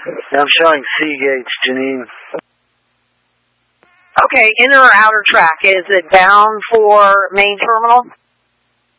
I'm showing C gates, Janine. Okay, inner or outer track? Is it bound for main terminal?